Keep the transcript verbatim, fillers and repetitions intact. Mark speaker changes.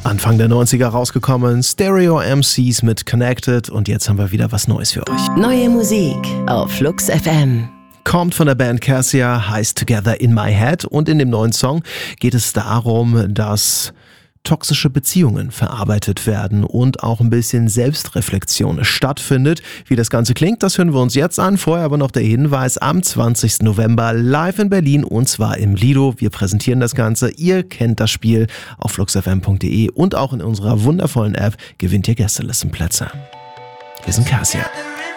Speaker 1: Anfang der neunziger rausgekommen, Stereo M Cs mit Connected und jetzt haben wir wieder was Neues für euch.
Speaker 2: Neue Musik auf Flux F M.
Speaker 1: Kommt von der Band Cassia, heißt Together in My Head und in dem neuen Song geht es darum, dass toxische Beziehungen verarbeitet werden und auch ein bisschen Selbstreflexion stattfindet. Wie das Ganze klingt, das hören wir uns jetzt an. Vorher aber noch der Hinweis, am zwanzigsten November live in Berlin und zwar im Lido. Wir präsentieren das Ganze. Ihr kennt das Spiel auf flux f m punkt d e und auch in unserer wundervollen App gewinnt ihr Gästelistenplätze. Wir sind Cassia.